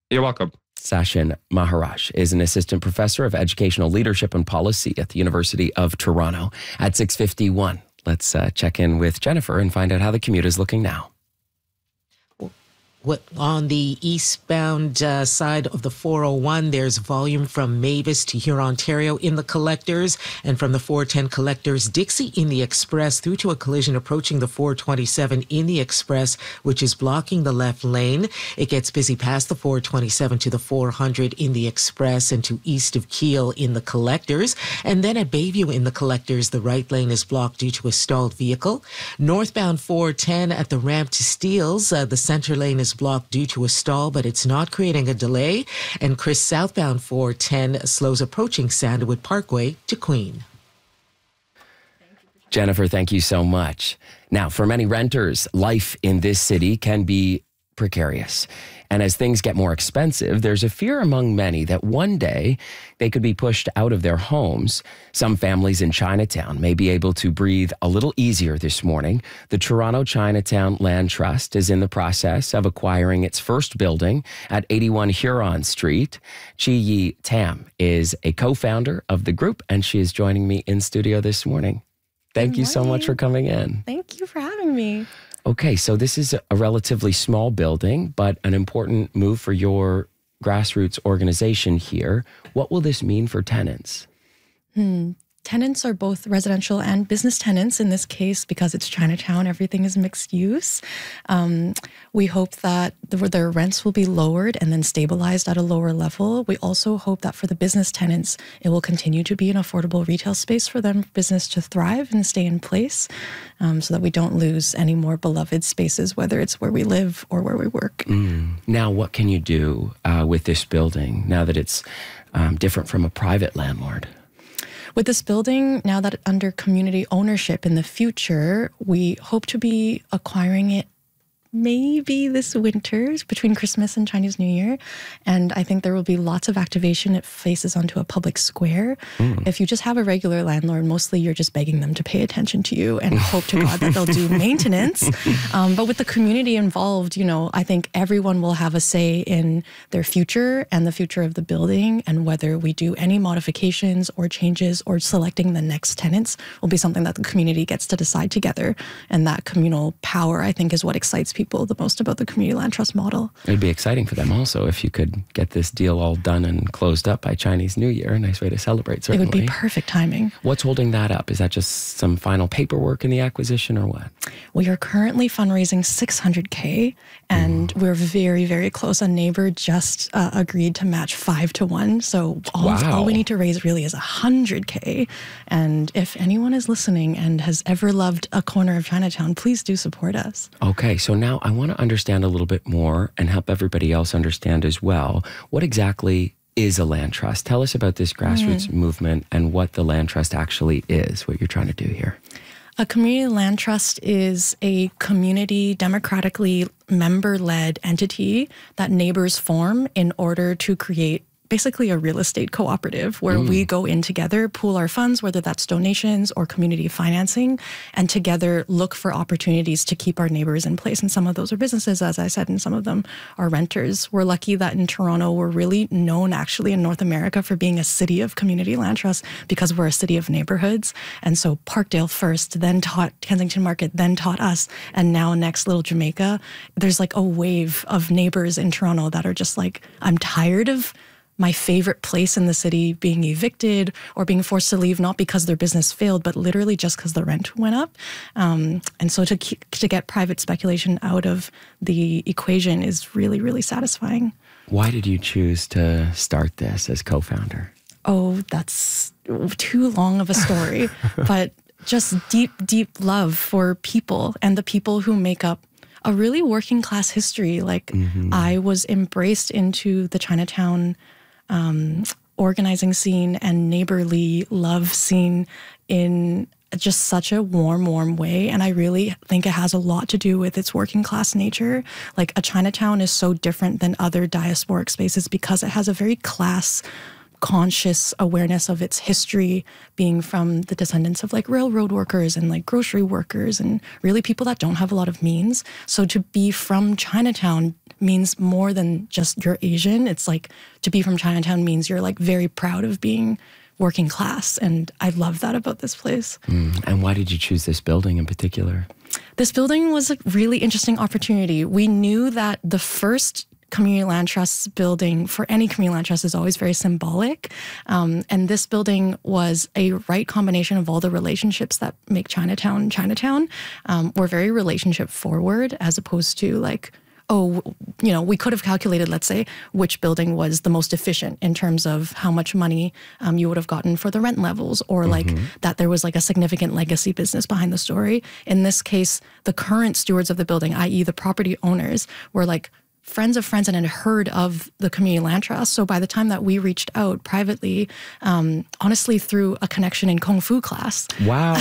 You're welcome. Sachin Maharaj is an assistant professor of educational leadership and policy at the University of Toronto. At 6:51, let's check in with Jennifer and find out how the commute is looking now. On the eastbound side of the 401, there's volume from Mavis to Huron, Ontario in the collectors, and from the 410 collectors, Dixie in the express through to a collision approaching the 427 in the express, which is blocking the left lane. It gets busy past the 427 to the 400 in the express and to east of Kiel in the collectors. And then at Bayview in the collectors, the right lane is blocked due to a stalled vehicle. Northbound 410 at the ramp to Steeles, the center lane is blocked due to a stall, but it's not creating a delay. And Chris, southbound 410 slows approaching Sandalwood Parkway to Queen. Jennifer, thank you so much. Now, for many renters, life in this city can be precarious. And as things get more expensive, there's a fear among many that one day they could be pushed out of their homes. Some families in Chinatown may be able to breathe a little easier this morning. The Toronto Chinatown Land Trust is in the process of acquiring its first building at 81 Huron Street. Chi Yi Tam is a co-founder of the group, and she is joining me in studio this morning. Thank you so much for coming in. Thank you for having me. Okay, so this is a relatively small building, but an important move for your grassroots organization here. What will this mean for tenants? Tenants are both residential and business tenants in this case because it's Chinatown. Everything is mixed use. We hope that their rents will be lowered and then stabilized at a lower level. We also hope that for the business tenants, it will continue to be an affordable retail space for them, business to thrive and stay in place so that we don't lose any more beloved spaces, whether it's where we live or where we work. Now, what can you do with this building now that it's different from a private landlord? With this building, now that under community ownership in the future, we hope to be acquiring it maybe this winter between Christmas and Chinese New Year. And I think there will be lots of activation. It faces onto a public square. If you just have a regular landlord, mostly you're just begging them to pay attention to you and hope to God that they'll do maintenance. But with the community involved, you know, I think everyone will have a say in their future and the future of the building, and whether we do any modifications or changes or selecting the next tenants will be something that the community gets to decide together. And that communal power, I think, is what excites people the most about the Community Land Trust model. It'd be exciting for them also if you could get this deal all done and closed up by Chinese New Year. A nice way to celebrate, certainly. It would be perfect timing. What's holding that up? Is that just some final paperwork in the acquisition or what? We are currently fundraising $600K, and we're very, very close. A neighbor just agreed to match 5-1. So all we need to raise really is $100K. And if anyone is listening and has ever loved a corner of Chinatown, please do support us. Okay, so now I want to understand a little bit more and help everybody else understand as well. What exactly is a land trust? Tell us about this grassroots movement and what the land trust actually is, what you're trying to do here. A community land trust is a community, democratically member-led entity that neighbors form in order to create basically a real estate cooperative where we go in together, pool our funds, whether that's donations or community financing, and together look for opportunities to keep our neighbors in place. And some of those are businesses, as I said, and some of them are renters. We're lucky that in Toronto, we're really known actually in North America for being a city of community land trusts because we're a city of neighborhoods. And so Parkdale first, then taught Kensington Market, then taught us, and now next Little Jamaica. There's like a wave of neighbors in Toronto that are just like, I'm tired of my favorite place in the city being evicted or being forced to leave, not because their business failed, but literally just because the rent went up. And so to get private speculation out of the equation is really, really satisfying. Why did you choose to start this as co-founder? Oh, that's too long of a story, but just deep, deep love for people and the people who make up a really working class history. Like I was embraced into the Chinatown organizing scene and neighborly love scene in just such a warm, warm way. And I really think it has a lot to do with its working class nature. Like a Chinatown is so different than other diasporic spaces because it has a very class conscious awareness of its history, being from the descendants of like railroad workers and like grocery workers and really people that don't have a lot of means. So to be from Chinatown means more than just you're Asian. It's like to be from Chinatown means you're like very proud of being working class. And I love that about this place. And why did you choose this building in particular? This building was a really interesting opportunity. We knew that the first community land trust building for any community land trust is always very symbolic. And this building was a right combination of all the relationships that make Chinatown, Chinatown. We're very relationship forward as opposed to like, oh, you know, we could have calculated, let's say, which building was the most efficient in terms of how much money you would have gotten for the rent levels, or like that there was like a significant legacy business behind the story. In this case, the current stewards of the building, i.e. the property owners, were like friends of friends and had heard of the community land trust. So by the time that we reached out privately, honestly through a connection in Kung Fu class. Wow.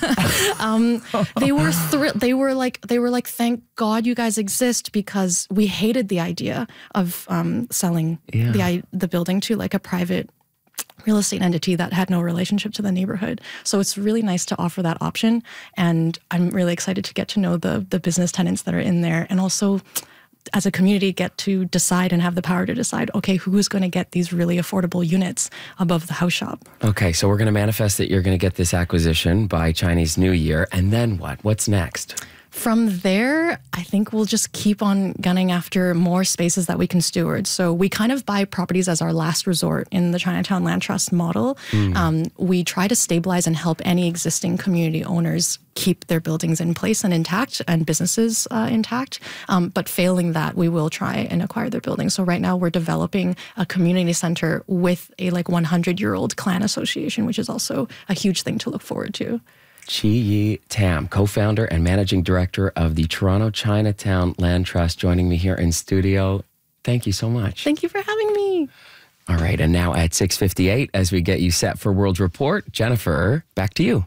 They were thrilled. They were like, thank God you guys exist, because we hated the idea of selling the building to like a private real estate entity that had no relationship to the neighborhood. So it's really nice to offer that option. And I'm really excited to get to know the business tenants that are in there, and also as a community get to decide and have the power to decide, okay, who's going to get these really affordable units above the house shop. Okay, so we're going to manifest that you're going to get this acquisition by Chinese New Year. And then what? What's next? From there, I think we'll just keep on gunning after more spaces that we can steward. So we kind of buy properties as our last resort in the Chinatown Land Trust model. We try to stabilize and help any existing community owners keep their buildings in place and intact, and businesses intact. But failing that, we will try and acquire their buildings. So right now we're developing a community center with a like 100-year-old clan association, which is also a huge thing to look forward to. Chi Yi Tam, co-founder and managing director of the Toronto Chinatown Land Trust, joining me here in studio. Thank you so much. Thank you for having me. All right, and now at 6:58, as we get you set for World Report, Jennifer, back to you.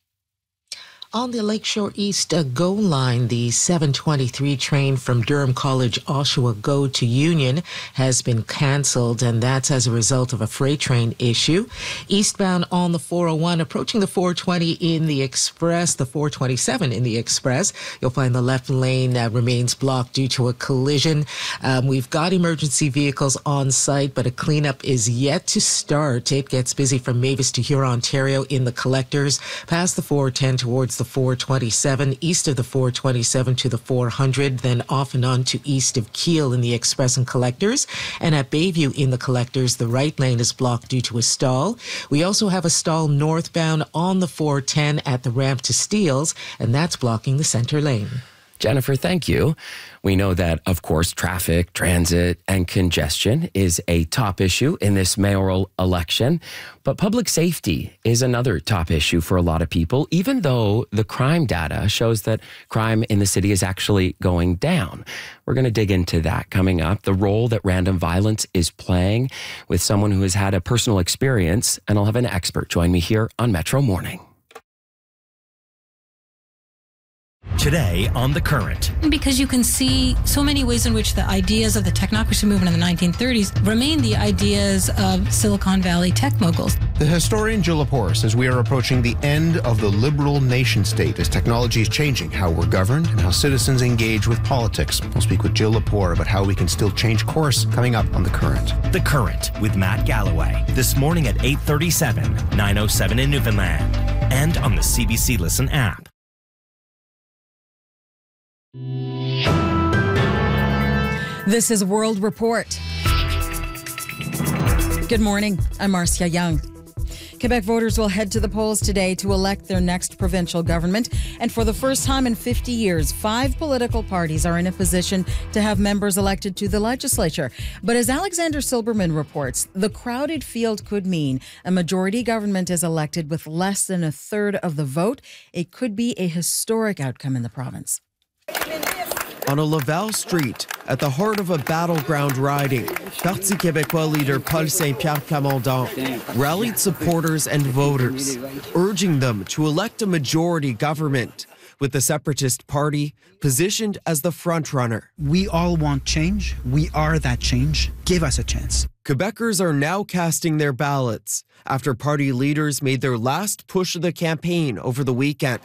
On the Lakeshore East GO line, the 723 train from Durham College Oshawa GO to Union has been canceled, and that's as a result of a freight train issue. Eastbound on the 401, approaching the 420 in the Express, the 427 in the Express, you'll find the left lane remains blocked due to a collision. We've got emergency vehicles on site, but a cleanup is yet to start. It gets busy from Mavis to Huron, Ontario in the collectors, past the 410 towards the 427, east of the 427 to the 400, then off and on to east of Keele in the Express and collectors. And at Bayview in the collectors, the right lane is blocked due to a stall. We also have a stall northbound on the 410 at the ramp to Steeles, and that's blocking the center lane. Jennifer, thank you. We know that, of course, traffic, transit, and congestion is a top issue in this mayoral election. But public safety is another top issue for a lot of people, even though the crime data shows that crime in the city is actually going down. We're going to dig into that coming up, the role that random violence is playing with someone who has had a personal experience, and I'll have an expert join me here on Metro Morning. Today on The Current. Because you can see so many ways in which the ideas of the technocracy movement in the 1930s remain the ideas of Silicon Valley tech moguls. The historian Jill Lepore says we are approaching the end of the liberal nation state as technology is changing how we're governed and how citizens engage with politics. We'll speak with Jill Lepore about how we can still change course coming up on The Current. The Current with Matt Galloway. This morning at 8:37, 9:07 in Newfoundland. And on the CBC Listen app. This is World Report. Good morning. I'm Marcia Young. Quebec voters will head to the polls today to elect their next provincial government. And for the first time in 50 years, 5 political parties are in a position to have members elected to the legislature. But as Alexander Silberman reports, the crowded field could mean a majority government is elected with less than a third of the vote. It could be a historic outcome in the province. On a Laval street, at the heart of a battleground riding, Parti Québécois leader Paul Saint-Pierre Plamondon rallied supporters and voters, urging them to elect a majority government. with the Separatist Party positioned as the frontrunner. We all want change. We are that change. Give us a chance. Quebecers are now casting their ballots after party leaders made their last push of the campaign over the weekend.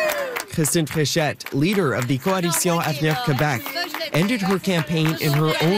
Christine Fréchette, leader of the Coalition Avenir Québec, ended her campaign in her own